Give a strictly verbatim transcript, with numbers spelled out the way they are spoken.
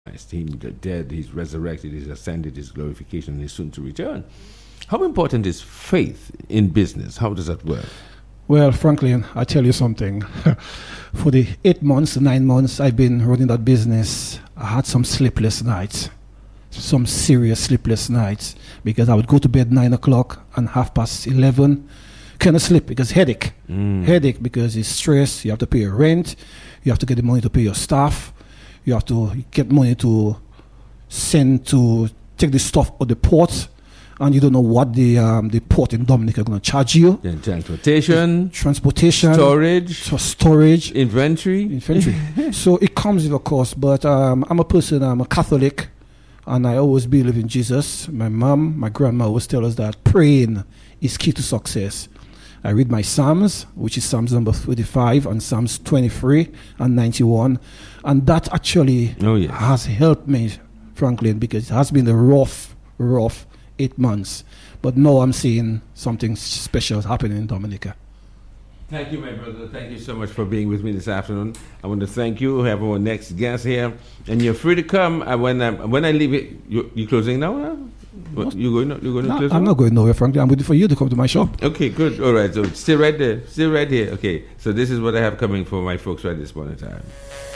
Him dead, he's resurrected, he's ascended, his glorification, and he's soon to return. How important is faith in business? How does that work? Well, Franklin, I tell you something. For the eight months, nine months I've been running that business, I had some sleepless nights, some serious sleepless nights, because I would go to bed nine o'clock and half past eleven, cannot sleep because headache. Mm. Headache because it's stress. You have to pay your rent. You have to get the money to pay your staff. You have to get money to send to take the stuff at the port, and you don't know what the um, the port in Dominica are going to charge you. Then transportation, the transportation, storage, so storage, inventory, inventory. So it comes with a cost. But um, I'm a person. I'm a Catholic, and I always believe in Jesus. My mom, my grandma always tell us that praying is key to success. I read my Psalms, which is Psalms number thirty-five and Psalms twenty-three and ninety-one. And that actually oh, yes. has helped me, Franklin, because it has been a rough, rough eight months. But now I'm seeing something special happening in Dominica. Thank you, my brother. Thank you so much for being with me this afternoon. I want to thank you. We have our next guest here. And you're free to come. Uh, when, I, when I leave it, you, you closing now? Huh? What, you going? You going to no, close? I'm not going nowhere, Franklin. I'm waiting for you to come to my shop. Okay, good. All right. So stay right there. Stay right here. Okay. So this is what I have coming for my folks right this point in time.